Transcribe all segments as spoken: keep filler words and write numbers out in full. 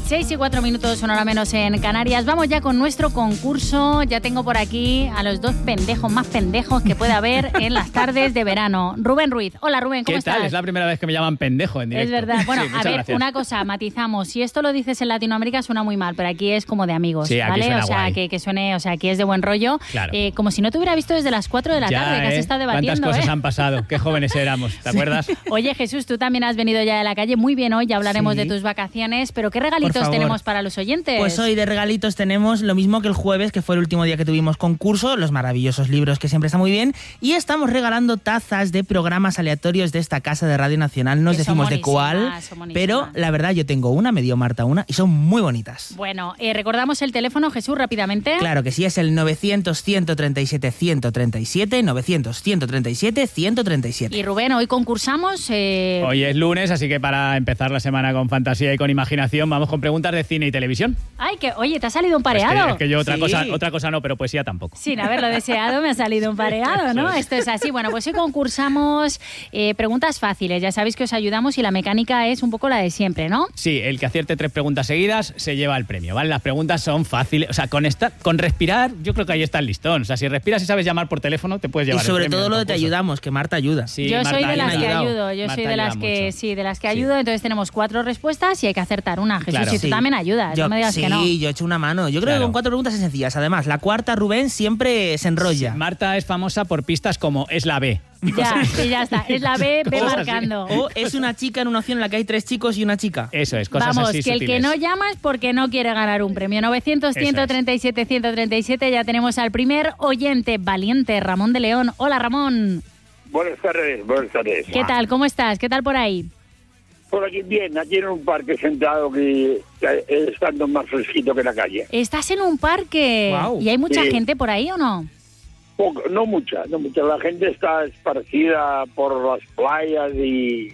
seis y cuatro minutos, una hora menos en Canarias. Vamos ya con nuestro concurso. Ya tengo por aquí a los dos pendejos más pendejos que puede haber en las tardes de verano. Rubén Ruiz. Hola, Rubén, ¿cómo ¿Qué estás? tal? Es la primera vez que me llaman pendejo en directo. Es verdad. Bueno, sí, a ver, gracias. una cosa, matizamos. Si esto lo dices en Latinoamérica suena muy mal, pero aquí es como de amigos, sí, aquí ¿vale? suena O sea, guay. que, que suene, o sea, aquí es de buen rollo. Claro. Eh, como si no te hubiera visto desde las cuatro de la ya, tarde, que has ¿eh? estado debatiendo. ¿Cuántas cosas ¿eh? han pasado? Qué jóvenes éramos, ¿te acuerdas? Oye, Jesús, tú también has venido ya de la calle. Muy bien hoy, ya hablaremos Sí. de tus vacaciones, pero ¿qué Por regalitos favor. tenemos para los oyentes? Pues hoy de regalitos tenemos lo mismo que el jueves, que fue el último día que tuvimos concurso, los maravillosos libros que siempre está muy bien, y estamos regalando tazas de programas aleatorios de esta casa de Radio Nacional. No os Que son decimos de cuál, buenísimas, son buenísimas. pero la verdad yo tengo una, me dio Marta una, y son muy bonitas. Bueno, eh, recordamos el teléfono, Jesús, rápidamente. Claro que sí, es el novecientos, ciento treinta y siete, ciento treinta y siete, novecientos, ciento treinta y siete, ciento treinta y siete. Y Rubén, hoy concursamos. Eh... Hoy es lunes, así que para empezar la semana con fantasía y con imaginación, vamos con preguntas de cine y televisión. Ay, que oye, te ha salido un Es pareado. que, es que yo otra, Sí. cosa, otra cosa no, pero poesía tampoco. Sin haberlo deseado, me ha salido un pareado, ¿no? Eso es. Esto es así. Bueno, pues hoy concursamos eh, preguntas fáciles. Ya sabéis que os ayudamos y la mecánica es un poco la de siempre, ¿no? Sí, el que acierte tres preguntas seguidas se lleva el premio, ¿vale? Las preguntas son fáciles, o sea, con esta, con respirar, yo creo que ahí está el listón. O sea, si respiras y sabes llamar por teléfono, te puedes Y llevar el sobre premio todo del lo de te concurso. ayudamos, que Marta ayuda. Sí, yo Marta, soy de ahí me las ha que ayudado. ayudo, yo Marta soy de las ayuda que mucho. sí, de las que Sí. ayudo, entonces tenemos cuatro respuestas y hay que acertar una. Jesús, Claro. y tú Sí. también ayudas, Yo, no me digas sí, que no. yo he hecho una mano. Yo creo Claro. que con cuatro preguntas es sencillas. Además, la cuarta, Rubén, siempre se enrolla. Marta es famosa por pistas como es la B. Ya, y ya está, es la B, ve Cosas así. marcando. O es una chica en una opción en la que hay tres chicos y una chica. Eso es, cosas Vamos, así que el que sutiles. no llama es porque no quiere ganar un premio. novecientos, Eso ciento es. treinta y siete, ciento treinta y siete, ya tenemos al primer oyente valiente, Ramón de León. Hola, Ramón. Buenas tardes, buenas tardes. ¿Qué tal? ¿Cómo estás? ¿Qué tal por ahí? Por aquí bien, aquí en un parque sentado que que estando más fresquito que en la calle. ¿Estás en un parque? Guau. ¿Y hay mucha Sí. gente por ahí o no? Poco, no mucha, no mucha. La gente está esparcida por las playas y...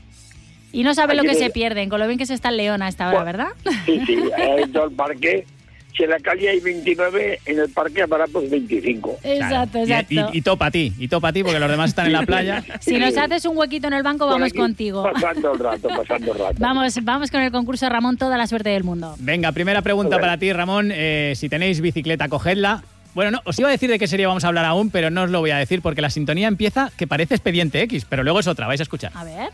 Y no saben lo Aquí que de- se pierden, con lo bien que se está en León a esta hora, ¿verdad? Sí, sí, en todo el parque. Si en la calle hay veintinueve, en el parque habrá pues veinticinco. Exacto, Claro. Y- exacto. Y, y topa a ti, y topa a ti, porque los demás están en la playa. Si nos haces un huequito en el banco, Por vamos aquí, contigo. Pasando el rato, pasando el rato. Vamos, vamos con el concurso, Ramón, toda la suerte del mundo. Venga, primera pregunta Bueno. para ti, Ramón. Eh, si tenéis bicicleta, cogedla. Bueno, no, os iba a decir de qué serie vamos a hablar aún, pero no os lo voy a decir porque la sintonía empieza que parece Expediente X, pero luego es otra, vais a escuchar. A ver.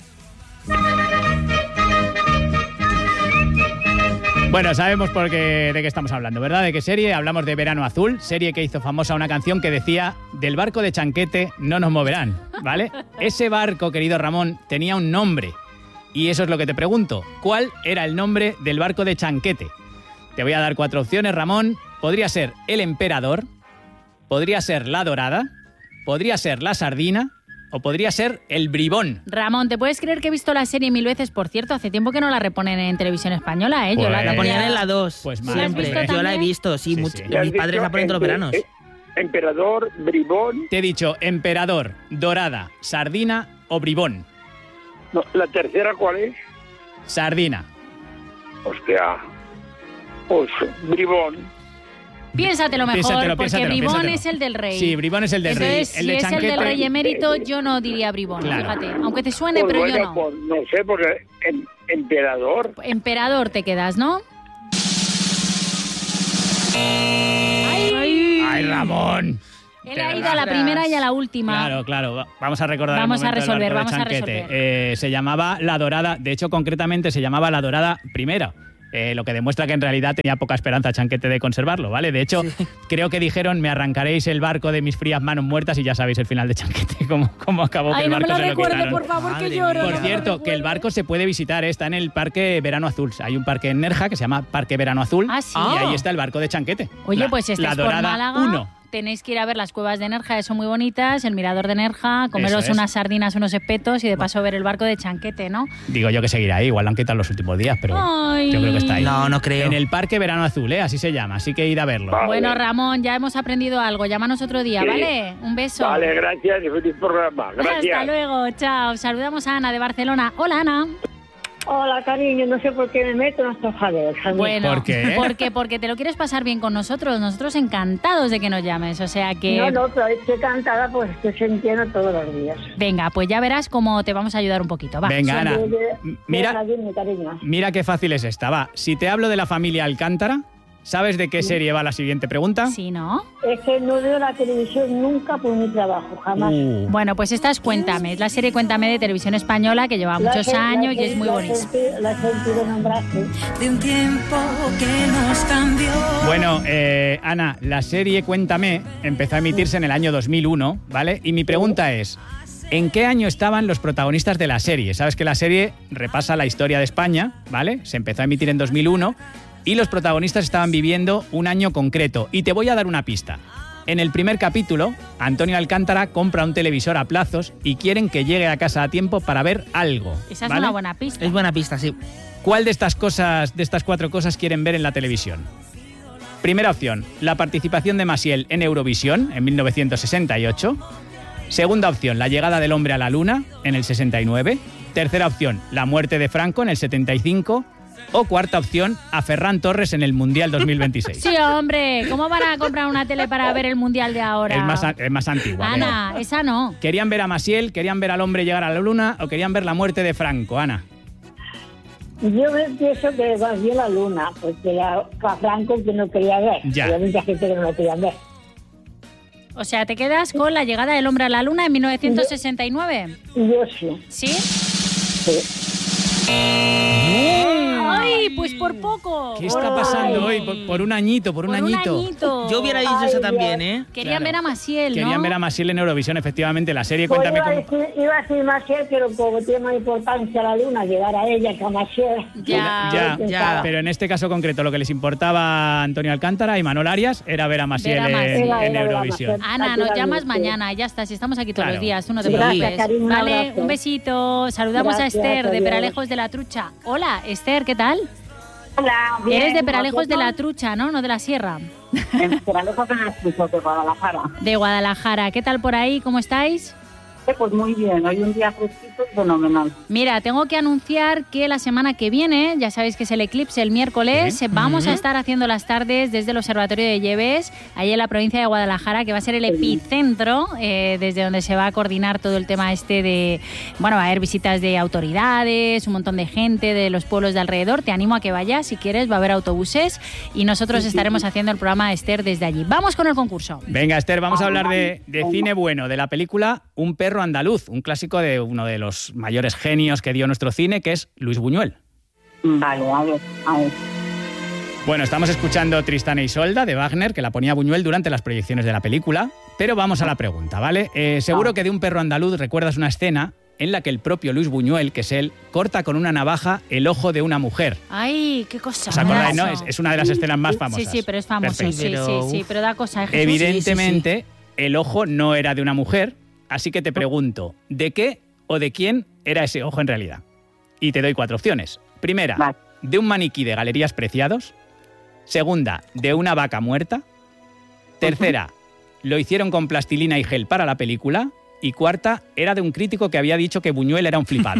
Bueno, sabemos por qué, de qué estamos hablando, ¿verdad? ¿De qué serie? Hablamos de Verano Azul, serie que hizo famosa una canción que decía del barco de Chanquete no nos moverán, ¿vale? Ese barco, querido Ramón, tenía un nombre. Y eso es lo que te pregunto. ¿Cuál era el nombre del barco de Chanquete? Te voy a dar cuatro opciones, Ramón. Podría ser el Emperador, podría ser la Dorada, podría ser la Sardina o podría ser el Bribón. Ramón, ¿te puedes creer que he visto la serie mil veces? Por cierto, hace tiempo que no la reponen en televisión española, ¿eh? Yo la, Pues- La Eh, ponían en la dos. pues ¿La has siempre. visto Yo la he también? visto, sí. Sí, mucho- sí. ¿Le has Mis padres dicho la ponen todos los empe- veranos. eh, Emperador, bribón... Te he dicho Emperador, Dorada, Sardina o Bribón. No, ¿la tercera cuál es? Sardina. Hostia. Pues bribón. Piénsatelo mejor, Piénsatelo, porque piénsatelo, Bribón piénsatelo. es el del rey. Sí, Bribón es el del Entonces, rey. El si de es el del Chanquete. rey emérito, yo no diría Bribón, Claro. fíjate. Aunque te suene, Pues pero bueno, yo no. pues no sé, porque em- emperador... Emperador te quedas, ¿no? ¡Ay, Ramón! Él ha ido a la primera y a la última. Claro, claro. Va- Vamos a recordar Vamos el a momento del resolver, barco de vamos a Chanquete. resolver. Eh, se llamaba La Dorada. De hecho, concretamente se llamaba La Dorada Primera. Eh, lo que demuestra que en realidad tenía poca esperanza Chanquete de conservarlo, ¿vale? De hecho, creo que dijeron, me arrancaréis el barco de mis frías manos muertas y ya sabéis el final de Chanquete, cómo, cómo acabó que Ay, el no me barco lo se lo recuerde, quitaron. por favor, que Madre lloro. mía. no Por me lo cierto, que el recuerde. barco se puede visitar, eh, está en el Parque Verano Azul. Hay un parque en Nerja que se llama Parque Verano Azul Ah, sí. y ahí está el barco de Chanquete. Oye, La- pues si La estáis por Dorada Málaga, uno. tenéis que ir a ver las cuevas de Nerja, que son muy bonitas, el mirador de Nerja, comeros Eso es. unas sardinas, unos espetos y de paso ver el barco de Chanquete, ¿no? Digo yo que seguirá ahí, igual lo han quitado los últimos días, pero Ay. yo creo que está ahí. No, no creo. En el Parque Verano Azul, ¿eh? Así se llama, así que id a verlo. Vale. Bueno, Ramón, ya hemos aprendido algo. Llámanos otro día, Sí. ¿vale? Un beso. Vale, gracias y feliz programa. Gracias. Hasta luego, chao. Saludamos a Ana de Barcelona. Hola, Ana. Hola, cariño, no sé por qué me meto en estos jaleos. Bueno, ¿Por qué? Porque, porque te lo quieres pasar bien con nosotros. Nosotros encantados de que nos llames. O sea que... No, no, pero estoy cantada, pues estoy sintiendo todos los días. Venga, pues ya verás cómo te vamos a ayudar un poquito. Va. Venga, Ana, De- de- m- mira, Venga, dime, cariño. mira qué fácil es esta. Va, si te hablo de la familia Alcántara, ¿sabes de qué serie va la siguiente pregunta? Sí, ¿no? Es que no veo la televisión nunca por mi trabajo, jamás. Uh, Bueno, pues esta es Cuéntame. Es la serie Cuéntame de Televisión Española que lleva La muchos he- la años he- y es muy la he bonita. senti- La he sentido nombrar, sí. De un tiempo que nos cambió. Bueno, eh, Ana, la serie Cuéntame empezó a emitirse en el año dos mil uno, ¿vale? Y mi pregunta es, ¿en qué año estaban los protagonistas de la serie? Sabes que la serie repasa la historia de España, ¿vale? Se empezó a emitir en dos mil uno y los protagonistas estaban viviendo un año concreto. Y te voy a dar una pista. En el primer capítulo, Antonio Alcántara compra un televisor a plazos y quieren que llegue a casa a tiempo para ver algo. Esa es ¿vale? una buena pista. Es buena pista, sí. ¿Cuál de estas cosas, de estas cuatro cosas quieren ver en la televisión? Primera opción, la participación de Maciel en Eurovisión en mil novecientos sesenta y ocho. Segunda opción, la llegada del hombre a la luna en el sesenta y nueve. Tercera opción, la muerte de Franco en el setenta y cinco. O cuarta opción, a Ferran Torres en el Mundial dos mil veintiséis. Sí, hombre, ¿cómo van a comprar una tele para ver el Mundial de ahora? Es más, a- es más antigua. pero- Ana, esa no. ¿Querían ver a Maciel, querían ver al hombre llegar a la luna o querían ver la muerte de Franco, Ana? Yo me pienso que más bien la luna, porque a, a Franco que no quería ver. Ya. Había mucha gente que no lo quería ver. O sea, te quedas con la llegada del hombre a la luna en mil novecientos sesenta y nueve. Y yo sí. ¿Sí? sí. ¡Ay, pues por poco! ¿Qué está pasando hoy? Por, por un añito, por un Por añito. un añito. Yo hubiera dicho Ay, eso Dios. también, ¿eh? Querían Claro. ver a Maciel, ¿no? Querían ver a Maciel en Eurovisión, efectivamente. La serie Pues Cuéntame iba, a cómo... decir, iba a decir Maciel, pero como tiene más importancia la luna, llegar a ella que a Maciel. Ya, Ya, ya. Pero en este caso concreto, lo que les importaba a Antonio Alcántara y Manuel Arias era ver a Maciel Ver a en, Maciel. en Era- era ver a Eurovisión. Maciel. Ana, nos Naturalmente. llamas mañana, ya está, si estamos aquí todos Claro. los días, tú no te Sí. preocupes. Gracias, cariño, un Vale, abrazo. un besito. Saludamos Gracias, a Esther de adiós. Peralejos de la Trucha. Hola, Esther, ¿qué tal? Hola, bien. Eres de Peralejos de la ¿Vosotros? Trucha, ¿no? No de la Sierra. En Peralejos de la Trucha, de Guadalajara. De Guadalajara. ¿Qué tal por ahí? ¿Cómo estáis? Eh, Pues muy bien, hoy un día fresquito y fenomenal. Mira, tengo que anunciar que la semana que viene, ya sabéis que es el eclipse el miércoles, Sí. vamos a Ujú. estar haciendo las tardes desde el Observatorio de Lleves, ahí en la provincia de Guadalajara, que va a ser el epicentro, eh, desde donde se va a coordinar todo el tema este de, bueno, va a haber visitas de autoridades, un montón de gente de los pueblos de alrededor. Te animo a que vayas, si quieres, va a haber autobuses y nosotros estaremos haciendo el programa de Esther desde allí. Vamos con el concurso. Venga, Esther, vamos a hablar de, de cine bueno, de la película Un perro andaluz, un clásico de uno de los mayores genios que dio nuestro cine, que es Luis Buñuel. Vale, a ver, a ver. Bueno, estamos escuchando Tristán e Isolda de Wagner, que la ponía Buñuel durante las proyecciones de la película, pero vamos a la pregunta, ¿vale? Eh, seguro que de Un perro andaluz recuerdas una escena en la que el propio Luis Buñuel, que es él, corta con una navaja el ojo de una mujer. Ay, qué cosa. ¿Os acordáis, no? Eso. Es, es una de las escenas más famosas. Sí, sí, pero es famoso. Perfecto. Sí, Pero, sí, sí, uf. pero da cosa. ¿eh, Jesús? Evidentemente, el ojo no era de una mujer, así que te pregunto, ¿de qué o de quién era ese ojo en realidad? Y te doy cuatro opciones. Primera, Vale. de un maniquí de Galerías Preciados. Segunda, de una vaca muerta. Tercera, lo hicieron con plastilina y gel para la película. Y cuarta, era de un crítico que había dicho que Buñuel era un flipado.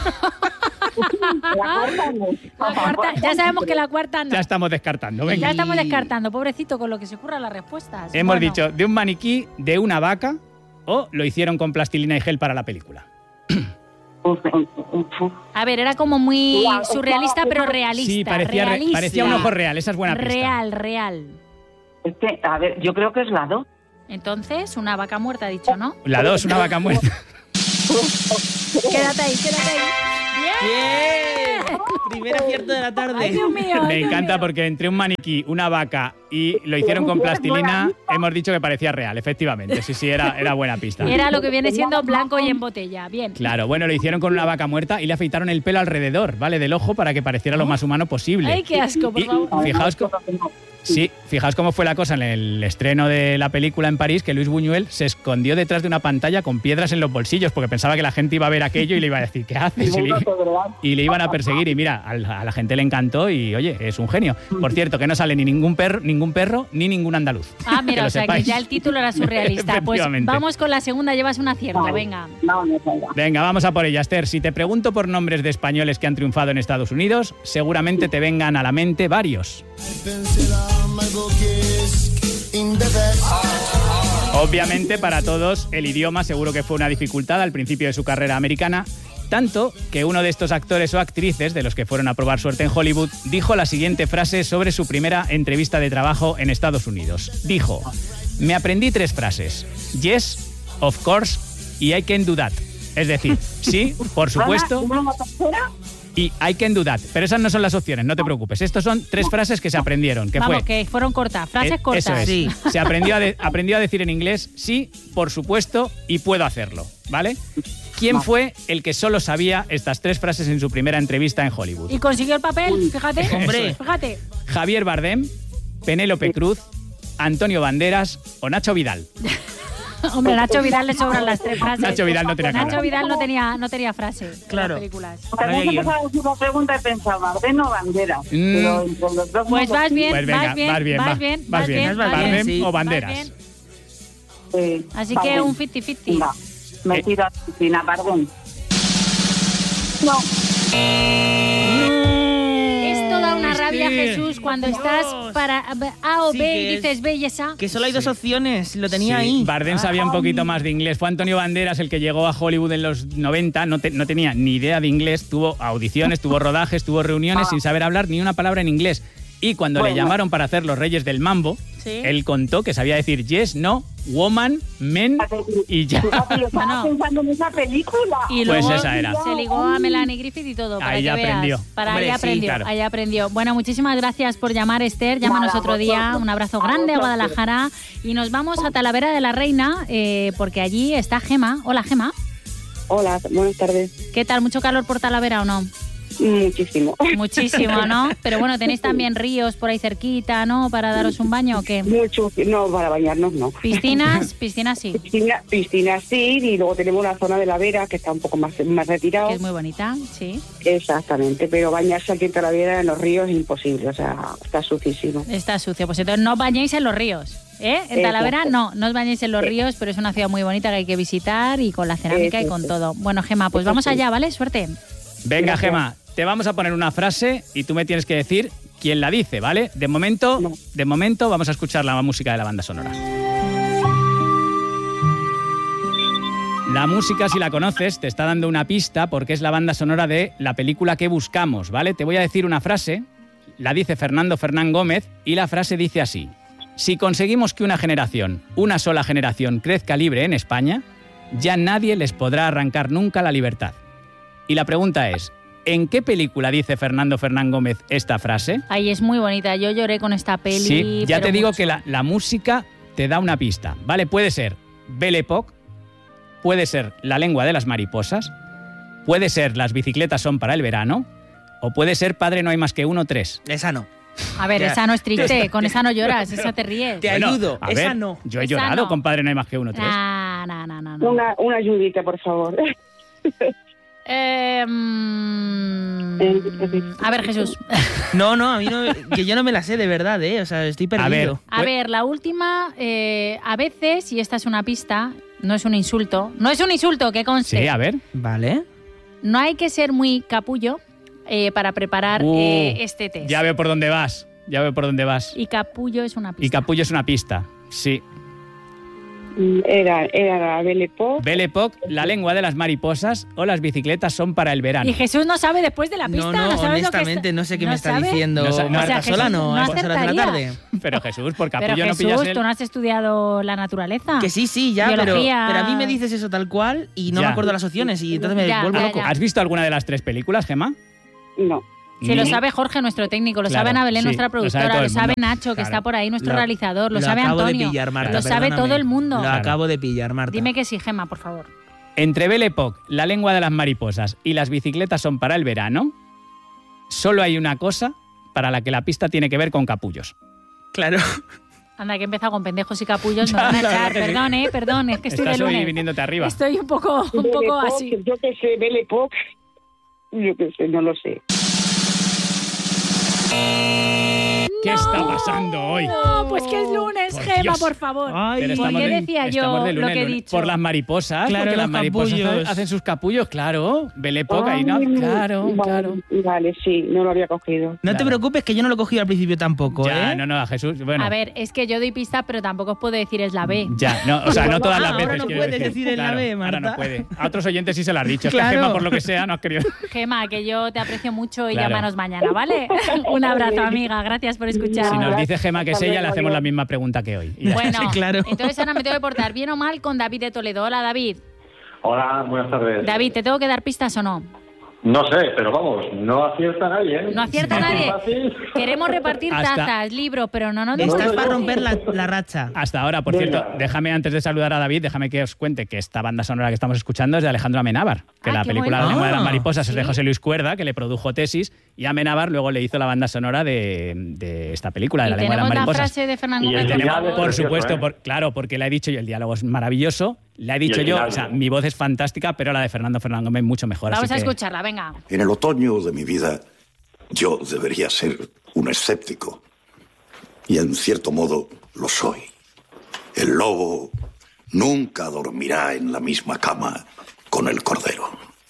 La cuarta no. La cuarta- ya sabemos que la cuarta no. Ya estamos descartando, venga. Ya estamos descartando, pobrecito, con lo que se ocurra las respuestas. Hemos Bueno, dicho de un maniquí, de una vaca o lo hicieron con plastilina y gel para la película. Uf, uf, uf. A ver, era como muy Ya, surrealista, pero estaba- realista. Sí, parecía, re- realista. parecía un ojo real, esa es buena pista. Real, real. Es que, a ver, yo creo que es la dos. Entonces, una vaca muerta, ha dicho, ¿no? La dos, una vaca muerta. Quédate ahí, quédate ahí. ¡Bien! ¡Bien! Primer acierto de la tarde. ¡Ay, Dios mío! ay, Me Dios encanta mío! porque entre un maniquí, una vaca y lo hicieron con plastilina, hemos dicho que parecía real, efectivamente. Sí, sí, era, era buena pista. Era lo que viene siendo blanco y en botella. Bien. Claro, bueno, lo hicieron con una vaca muerta y le afeitaron el pelo alrededor, ¿vale? Del ojo para que pareciera lo más humano posible. ¡Ay, qué asco, por Y favor! fijaos, co- sí, fijaos cómo fue la cosa en el estreno de la película en París, que Luis Buñuel se escondió detrás de una pantalla con piedras en los bolsillos porque pensaba que la gente iba a ver aquello y le iba a decir, ¿qué haces? Y le, y le iban a perseguir y mira, a la, a la gente le encantó y oye, es un genio. Por cierto, que no sale ni ningún perro, ningún ningún perro ni ningún andaluz. Ah, mira, Que lo o sea sepáis. que ya el título era surrealista. Pues Efectivamente. vamos con la segunda, llevas un acierto, Vale. venga. Vamos allá. Venga, vamos a por ella, Esther. Si te pregunto por nombres de españoles que han triunfado en Estados Unidos, seguramente te vengan a la mente varios. Obviamente, para todos, el idioma seguro que fue una dificultad al principio de su carrera americana, tanto que uno de estos actores o actrices, de los que fueron a probar suerte en Hollywood, dijo la siguiente frase sobre su primera entrevista de trabajo en Estados Unidos. Dijo, me aprendí tres frases, yes, of course, y I can do that. Es decir, sí, por supuesto, ¿Una, una tercera? y I can do that. Pero esas no son las opciones, no te preocupes. Estos son tres frases que se aprendieron, que Vamos, fue... que fueron cortas, frases Eh, cortas. Eso es. Sí. Se aprendió a, de- aprendió a decir en inglés sí, por supuesto, y puedo hacerlo, ¿vale? ¿Quién fue el que solo sabía estas tres frases en su primera entrevista en Hollywood? Y consiguió el papel, fíjate. Hombre. Fíjate. ¿Javier Bardem, Penélope Cruz, Antonio Banderas o Nacho Vidal? Hombre, Nacho Vidal le sobran las tres frases. Nacho Vidal no tenía Nacho cara. Vidal no tenía, no tenía frase en Claro. las películas. También había que empezaba a decir la pregunta y pensaba, ¿Bardem o Banderas? Pero entre los dos Pues no vas bien, Pues venga, vas bien, vas bien, vas va- bien, vas vas bien. bien, ¿Es vas Bardem bien. sí. o Vas Banderas. bien. sé. Así Bardem. que un cincuenta cincuenta. Venga, me tiro a la piscina, Bardem. No. Esto da una Esther, rabia, Jesús, cuando por estás Dios. para A o Sí, B que y es- dices B y esa. Que solo hay dos opciones, lo tenía Sí, ahí. Bardem sabía un poquito más de inglés. Fue Antonio Banderas el que llegó a Hollywood en los noventa, no, te- no tenía ni idea de inglés, tuvo audiciones, tuvo rodajes, tuvo reuniones sin saber hablar ni una palabra en inglés. Y cuando le Bueno. llamaron para hacer Los Reyes del Mambo, Sí. él contó que sabía decir yes, no, woman, men y ya. Fíjate, yo estaba Bueno. pensando en esa película. Y Pues luego esa era. se ligó a Melanie Griffith y todo, para Ahí que ya veas. aprendió. Para Hombre, ahí sí, aprendió, claro. ahí aprendió. Bueno, muchísimas gracias por llamar, Esther. Llámanos Nada, otro día. vosotros. Un abrazo A grande a vosotros. Guadalajara. Y nos vamos a Talavera de la Reina, eh, porque allí está Gema. Hola, Gema. Hola, buenas tardes. ¿Qué tal? ¿Mucho calor por Talavera o no? Muchísimo. Muchísimo, ¿no? Pero bueno, tenéis también ríos por ahí cerquita, ¿no? Para daros un baño o qué. Mucho, no, para bañarnos no. Piscinas, piscinas sí, Piscina, piscina sí, y luego tenemos la zona de la Vera, que está un poco más, más retirado. que es muy bonita, sí. Exactamente, pero bañarse aquí en Talavera en los ríos es imposible, o sea, está sucísimo. Está sucio. Pues entonces no os bañéis en los ríos, ¿eh? En Exacto. Talavera no, no os bañéis en los ríos, pero es una ciudad muy bonita que hay que visitar y con la cerámica y con Exacto. todo. Bueno, Gema, pues vamos allá, ¿vale? Suerte. Venga, Gracias. Gema, te vamos a poner una frase y tú me tienes que decir quién la dice, ¿vale? De momento, No. de momento vamos a escuchar la música de la banda sonora. La música, si la conoces, te está dando una pista porque es la banda sonora de la película que buscamos, ¿vale? Te voy a decir una frase, la dice Fernando Fernán Gómez y la frase dice así. Si conseguimos que una generación, una sola generación, crezca libre en España, ya nadie les podrá arrancar nunca la libertad. Y la pregunta es, ¿en qué película dice Fernando Fernán Gómez esta frase? Ay, es muy bonita. Yo lloré con esta peli. Sí, ya pero te digo mucho. que la, la música te da una pista, ¿vale? Puede ser Belle Époque, puede ser La lengua de las mariposas, puede ser Las bicicletas son para el verano, o puede ser Padre no hay más que uno, tres. Esa no. A ver, Ya. esa no es triste, con esa no lloras, esa te ríes. Te ayudo, a esa ver, no. Yo he Esa llorado no. con Padre no hay más que uno, tres. No, no, no, no. no. Una, una ayudita, por favor. Eh, mm, a ver, Jesús. No, no, a mí no, que yo no me la sé de verdad, ¿eh? O sea, estoy A ver, perdido. A ver, la última, eh, a veces, y esta es una pista, no es un insulto, no es un insulto, que conste. sí, a ver. Vale. No hay que ser muy capullo eh, para preparar Uh, eh, este test. Ya veo por dónde vas, ya veo por dónde vas. Y capullo es una pista. Y capullo es una pista, sí. Era, era la Belle Époque. Belle Époque, La lengua de las mariposas o Las bicicletas son para el verano. Y Jesús no sabe después de la pista. No, no, sabe lo que honestamente está- no sé qué ¿No me está sabe? diciendo No sa- no- Marta O sea, Jesús Solano no a estas horas de la acertaría. tarde. Pero Jesús, por Pero capullo no Jesús, pillas el... tú no has estudiado la naturaleza. Que sí, sí, ya, pero, Biología. pero a mí me dices eso tal cual y no Ya. me acuerdo las opciones y entonces me Ya, vuelvo ya, loco. ya. ¿Has visto alguna de las tres películas, Gemma? No. Se lo Ni- sabe Jorge, nuestro técnico, lo Claro, sabe Ana Belén, sí, nuestra lo sabe productora, todo lo el sabe mundo. Nacho, que Claro. está por ahí, nuestro Lo- realizador, lo, lo sabe acabo Antonio, de pillar, Marta, lo sabe perdóname. todo el mundo. Lo Claro. acabo de pillar, Marta. Dime que sí, Gema, por favor. Entre Belle Époque, La lengua de las mariposas y Las bicicletas son para el verano, solo hay una cosa para la que la pista tiene que ver con capullos. Claro. Anda, que he empezado con pendejos y capullos, me Ya, van a la verdad echar, que sí. perdón, eh, perdón, es que estoy Estás de hoy lunes. viniéndote arriba. Estoy un poco, un Belle poco Époque, así. Yo que sé, Belle Époque. Yo que sé, no lo sé. ¿Qué está pasando hoy? No, pues que es lunes, Por Gema, Dios. por favor. Ay, Pero ¿Por estamos qué de- decía estamos yo de lo lunes, que he lunes. dicho? Por las mariposas, Claro, porque los las mariposas capullos. hacen sus capullos, claro. Vele poca y no, Ay, claro, vale, claro. Vale, sí, no lo había cogido. No te Claro. preocupes, que yo no lo he cogido al principio tampoco, Ya, ¿eh? no, no, a Jesús, bueno. A ver, es que yo doy pista, pero tampoco os puedo decir es la B. Ya, no, o sea, no todas Ah, las ahora veces. no quiero puedes decir en la Claro, B, ahora no Marta. puede. A otros oyentes sí se lo has dicho. Es Claro. que Gemma, por lo que sea, no has querido. Gema, que yo te aprecio mucho y Claro. llámanos mañana, ¿vale? Un abrazo, amiga. Gracias por escuchar. Si nos Gracias. dice Gemma que es Hasta ella, le luego, hacemos yo. la misma pregunta que hoy. Y ya Bueno, Sí, claro. entonces ahora me tengo que portar bien o mal con David de Toledo. Hola, David. Hola, buenas tardes. David, ¿te tengo que dar pistas o no? No sé, pero vamos, no acierta nadie, ¿eh? ¿No acierta Es nadie? fácil. Queremos repartir Hasta- tazas, libros, pero no nos Estás demos- para romper la, la racha. Hasta ahora, por Venga. cierto, déjame antes de saludar a David, déjame que os cuente que esta banda sonora que estamos escuchando es de Alejandro Amenábar, que Ah, la qué película La bueno. lengua de las Ah, mariposas es de ¿sí? José Luis Cuerda, que le produjo Tesis, y Amenábar luego le hizo la banda sonora de, de esta película, de Y La lengua de las tenemos la mariposas. frase de Fernando Y el Gómez, Tenemos, final es por precioso, supuesto, ¿eh? por- claro, porque le he dicho yo, el diálogo es maravilloso, le he dicho el yo, final. o sea, mi voz es fantástica, pero la de Fernando Fernando Gómez mucho mejor. Vamos así a que- escucharla, venga. En el otoño de mi vida, yo debería ser un escéptico. Y en cierto modo lo soy. El lobo nunca dormirá en la misma cama con el cordero.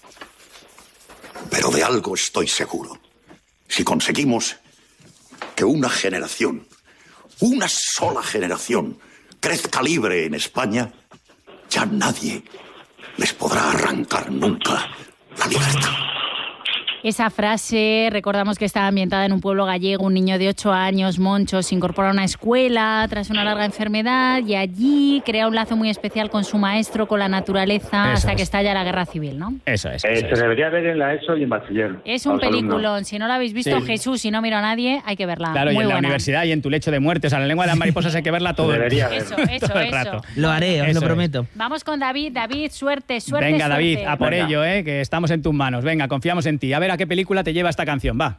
Pero de algo estoy seguro. Si conseguimos que una generación, una sola generación, crezca libre en España, ya nadie les podrá arrancar nunca la libertad. Esa frase, recordamos que estaba ambientada en un pueblo gallego. Un niño de ocho años, Moncho, se incorpora a una escuela tras una larga enfermedad y allí crea un lazo muy especial con su maestro, con la naturaleza, Eso hasta es. que estalla la guerra civil, ¿no? Eso es. Eh, eso se es. debería ver en la ESO y en bachiller. Es a un los alumnos. peliculón. Si no lo habéis visto, Sí. Jesús, si no miro a nadie, hay que verla. Claro, y muy en la buena. universidad y en tu lecho de muerte, o sea, La lengua de las mariposas hay que verla todo el Debería ver. Eso, eso, todo el eso. rato. Lo haré, os Eso lo es. prometo. Vamos con David. David, suerte, suerte, Venga, David, suerte. a por Venga. ello, ¿eh? Que estamos en tus manos. Venga, confiamos en ti. A ver a qué película te lleva esta canción, va.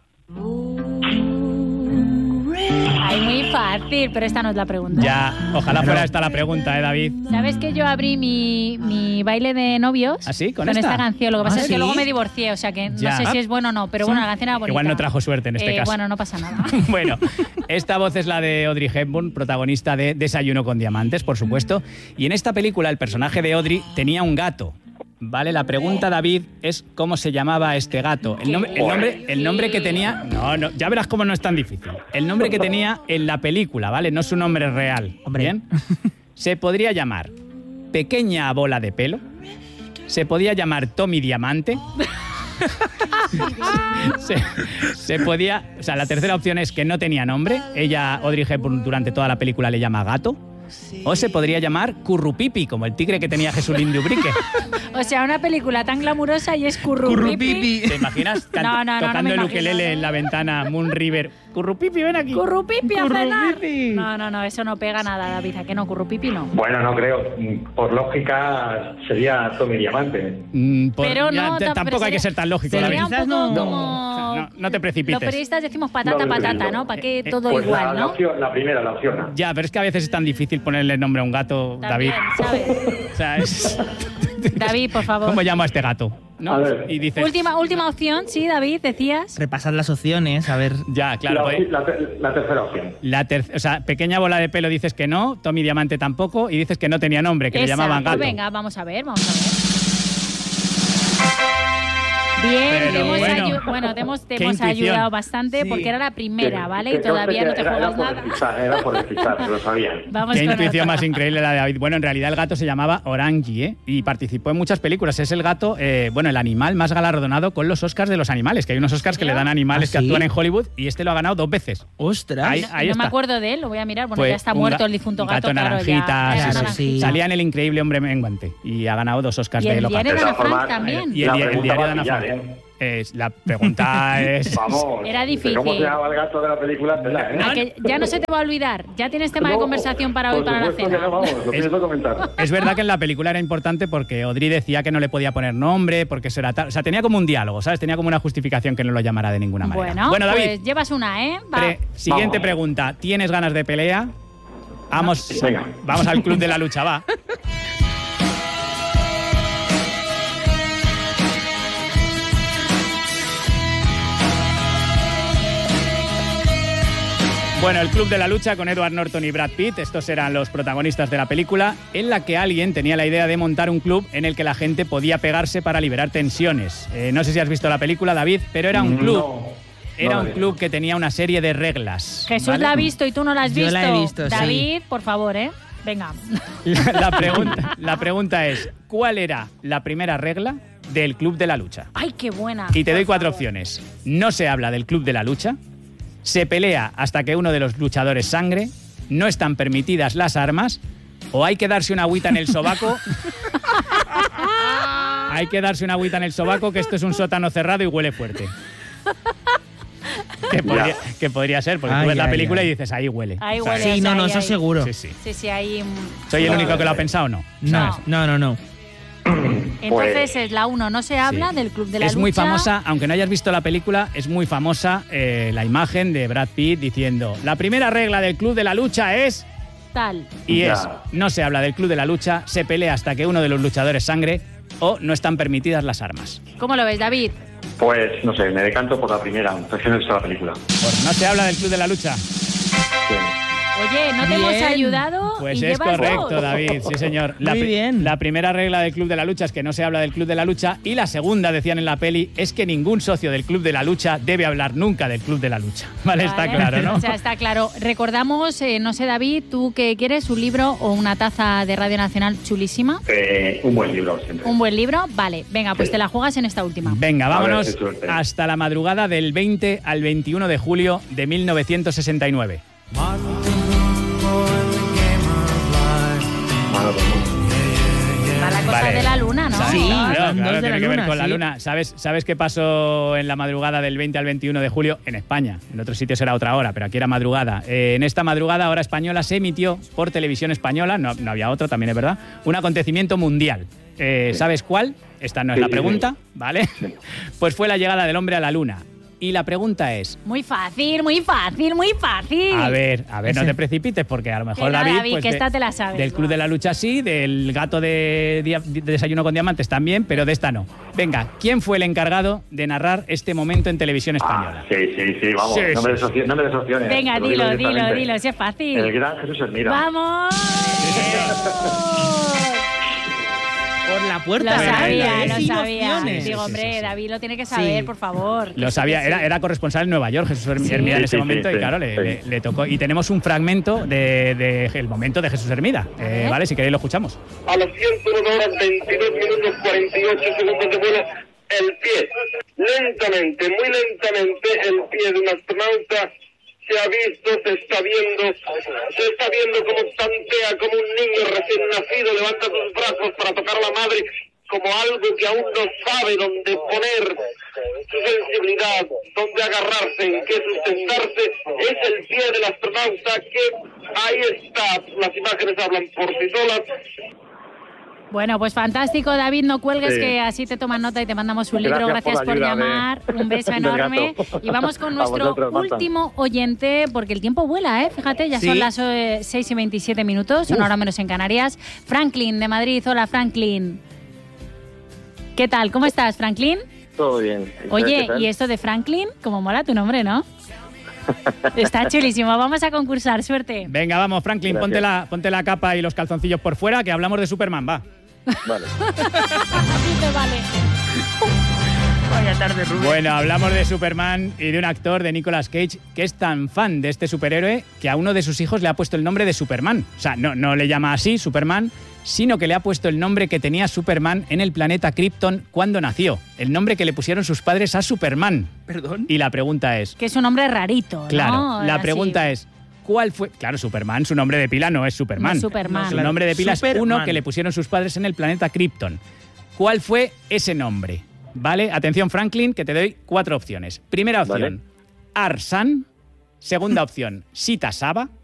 Ay, muy fácil, pero esta no es la pregunta. Ya, ojalá fuera esta la pregunta, ¿eh, David? ¿Sabes que yo abrí mi, mi baile de novios? ¿Ah, sí? ¿Con esta? esta? canción. Lo que pasa ¿Ah, es que sí? luego me divorcié, o sea que Ya. no sé si es bueno o no, pero bueno, la canción era bonita. Igual no trajo suerte en este Eh, caso. Bueno, no pasa nada. Bueno, esta voz es la de Audrey Hepburn, protagonista de Desayuno con Diamantes, por supuesto. Y en esta película el personaje de Audrey tenía un gato. Vale, la pregunta, David, es cómo se llamaba este gato. El nombre, el nombre, el nombre que tenía... No, no, ya verás cómo no es tan difícil. El nombre que tenía en la película, ¿vale? No su nombre real. Hombre. ¿Bien? Se podría llamar Pequeña Bola de Pelo. Se podía llamar Tommy Diamante. se, se podía... O sea, la tercera opción es que no tenía nombre. Ella, Audrey Hepburn, durante toda la película le llama gato. O se podría llamar Currupipi, como el tigre que tenía Jesulín de Ubrique. O sea, una película tan glamurosa y es currupipi. Currupipi. ¿Te imaginas? Can- No, no, no, no tocando me el imagino. ukelele en la ventana, Moon River. Currupipi, ven aquí. Currupipi a cenar. Currupipi. No, no, no, eso no pega nada, David. ¿A qué no? Currupipi no. Bueno, no creo. Por lógica sería Tommy Diamante. Mm, por- Pero ya no, te- tam- tampoco pero hay que sería- ser tan lógico, sería David. Sería un Quizás poco no- como... No, no te precipites. Los periodistas decimos patata, No me patata, preciso. ¿no? ¿Para qué todo Pues igual, la, la, no? opción- la primera, la opción A. Ya, pero es que a veces es tan difícil ponerle nombre a un gato, También, David. ¿sabes? O sea, es... David, por favor. ¿Cómo llamo a este gato? ¿No? A ver. Y dices... Última, última opción, sí, David, decías. Repasad las opciones, a ver. Ya, claro. la, pues- la ter- la tercera opción. La ter- o sea, Pequeña Bola de Pelo dices que no, Tommy Diamante tampoco, y dices que no tenía nombre, que le Esa, llamaban pues gato. venga, vamos a ver, vamos a ver. Bien, Pero te hemos, bueno, ayu- bueno, te hemos, te qué hemos intuición. ayudado bastante Sí. porque era la primera, Que- ¿vale? que Y todavía no te era, juegas era por nada. despistar, era por despistar, lo sabía. Vamos Qué con intuición otra. más increíble la de David. Bueno, en realidad el gato se llamaba Orangi, ¿eh? Y participó en muchas películas. Es el gato, eh, bueno, el animal más galardonado con los Oscars de los animales, que hay unos Oscars que le dan a animales ¿Ah, que sí? actúan en Hollywood y este lo ha ganado dos veces. ¡Ostras! Ahí- No, ahí no me está. acuerdo de él, lo voy a mirar. Bueno, Fue ya está un muerto ga- el difunto un gato, gato claro, ya. naranjita, era sí, sí. naranjita. Salía en El Increíble Hombre Menguante y ha ganado dos Oscars Y de el local. diario de De Ana todas Frank formas, también. Y el, La di- el pregunta diario va de a Ana pillar, Frank. ¿eh? Es, la pregunta es... Vamos. Era ¿de difícil. ¿Cómo se llama el gato de la película? Tela, ¿eh? A que ya no se te va a olvidar. Ya tienes tema de No, conversación para hoy, por para la supuesto cena. que no, vamos, lo Es- pienso comentar. Es verdad que en la película era importante porque Audrey decía que no le podía poner nombre, porque eso era tal... O sea, tenía como un diálogo, ¿sabes? Tenía como una justificación que no lo llamara de ninguna manera. Bueno, David, pues llevas una, ¿eh? Va. pre- siguiente Vamos. pregunta. ¿Tienes ganas de pelea? Vamos, Venga. vamos al club de la lucha, va. Bueno, el Club de la Lucha con Edward Norton y Brad Pitt, estos eran los protagonistas de la película, en la que alguien tenía la idea de montar un club en el que la gente podía pegarse para liberar tensiones. Eh, no sé si has visto la película, David, pero era un club. No, era no un club que tenía una serie de reglas. Jesús ¿vale? la ha visto y tú no la has Yo visto. la he visto, David, sí. por favor, ¿eh? Venga. La, la, pregunta, la pregunta es, ¿cuál era la primera regla del Club de la Lucha? ¡Ay, qué buena! Y te doy cuatro opciones. No se habla del Club de la Lucha, se pelea hasta que uno de los luchadores sangre, no están permitidas las armas, o hay que darse una agüita en el sobaco. Hay que darse una agüita en el sobaco, que esto es un sótano cerrado y huele fuerte. Que podría, que podría ser, porque Ay, tú ves la ay, película ay. y dices, ahí huele. Ahí ¿sabes? huele. Sí, no, no, ahí, eso ahí. seguro. Sí, sí. Sí, sí, ahí... ¿Soy el único que lo ha pensado o no? No, no, no, no. Entonces es la uno, no se habla Sí. del Club de la Es Lucha. muy famosa, aunque no hayas visto la película, es muy famosa eh, la imagen de Brad Pitt diciendo, la primera regla del Club de la Lucha es... Tal. Y Ya. es, no se habla del Club de la Lucha, se pelea hasta que uno de los luchadores sangre o no están permitidas las armas. ¿Cómo lo ves, David? Pues, no sé, me decanto por la primera, entonces no he visto la película. Pues no se habla del Club de la Lucha. Sí. Oye, ¿no te Bien. hemos ayudado? Pues y es llevas correcto, dos. David, sí señor. La, Muy pri- bien. la primera regla del Club de la Lucha es que no se habla del Club de la Lucha y la segunda, decían en la peli, es que ningún socio del Club de la Lucha debe hablar nunca del Club de la Lucha. Vale, está Vale. claro, ¿no? O sea, está claro. Recordamos, eh, no sé, David, ¿tú qué quieres? ¿Un libro o una taza de Radio Nacional chulísima? Eh, un buen libro siempre. ¿Un buen libro? Vale, venga, pues Sí. te la juegas en esta última. Venga, A ver, vámonos qué suerte. hasta la madrugada del veinte al veintiuno de julio de mil novecientos sesenta y nueve. Mano del mundo. Va la cosa Vale. de la luna, ¿no? ¿Sabes? Sí, claro, son claro, dos de tiene la que ver luna, con la sí. luna. ¿Sabes, ¿Sabes qué pasó en la madrugada del veinte al veintiuno de julio en España? En otros sitios era otra hora, pero aquí era madrugada. Eh, en esta madrugada, hora española, se emitió por televisión española, no, no había otro, también es verdad, un acontecimiento mundial. Eh, ¿Sabes cuál? Esta no es Sí, la sí, pregunta, sí. ¿vale? Pues fue la llegada del hombre a la luna. Y la pregunta es... Muy fácil, muy fácil, muy fácil. A ver, a ver, no Ese. te precipites, porque a lo mejor Que no, David, David, pues, que de- esta te la sabes, del Club va. de la Lucha sí, del gato de, dia- de Desayuno con Diamantes también, pero de esta no. Venga, ¿quién fue el encargado de narrar este momento en televisión española? Ah, sí, sí, sí, vamos, Sí, no, me sí, des opciones, no me des opciones. Venga, te lo dilo, dilo, directamente. dilo, si es fácil. El gran Jesús Hermida. ¡Vamos! Por la Lo puerta. Bueno, sabía, venga, lo sin sabía. opciones. Digo, Sí, sí, hombre, sí, sí. David lo tiene que saber, Sí. por favor. Lo Sí, sabía, sí, era, sí. era corresponsal en Nueva York, Jesús Herm- Sí. Hermida en Sí, ese sí, momento, sí, y claro, le, sí. le- le tocó. Y tenemos un fragmento de, de- el momento de Jesús Hermida, A eh, ver. ¿vale? Si queréis lo escuchamos. A las ciento una horas veintidós minutos cuarenta y ocho segundos de vuelo, el pie, lentamente, muy lentamente, el pie de un astronauta se ha visto, se está viendo, se está viendo como tantea, como un niño recién nacido levanta sus brazos para tocar a la madre, como algo que aún no sabe dónde poner su sensibilidad, dónde agarrarse, en qué sustentarse. Es el pie del astronauta que ahí está, las imágenes hablan por sí solas. Bueno, pues fantástico, David, no cuelgues, Sí. que así te toman nota y te mandamos un libro. Gracias Gracias por por, la ayuda, llamar, un beso del enorme. gato. Y vamos con A nuestro vosotros, Marta. último oyente, porque el tiempo vuela, ¿eh? Fíjate, ya Sí. son las eh, seis y veintisiete minutos, una hora menos en Canarias. Franklin, de Madrid. Hola, Franklin. ¿Qué tal? ¿Cómo estás, Franklin? Todo bien. Oye, ¿y esto de Franklin? Como mola tu nombre, ¿no? Está chulísimo. Vamos a concursar, suerte. Venga, vamos, Franklin, Gracias. ponte la, ponte la capa y los calzoncillos por fuera, que hablamos de Superman, va. Vale. Dice, vale. Vaya tarde, Rubén. Bueno, hablamos de Superman y de un actor, de Nicolas Cage, que es tan fan de este superhéroe que a uno de sus hijos le ha puesto el nombre de Superman. O sea, no, no le llama así, Superman, sino que le ha puesto el nombre que tenía Superman en el planeta Krypton cuando nació. El nombre que le pusieron sus padres a Superman. Perdón. Y la pregunta es... Que es un nombre rarito, ¿no? Claro, la Así. pregunta es... ¿Cuál fue? Claro, Superman, su nombre de pila no es Superman. No es Superman. Su nombre de pila es Superman. uno que le pusieron sus padres en el planeta Krypton. ¿Cuál fue ese nombre? ¿Vale? Atención, Franklin, que te doy cuatro opciones. Primera opción, Vale. Arsan. Segunda opción, Sita Saba.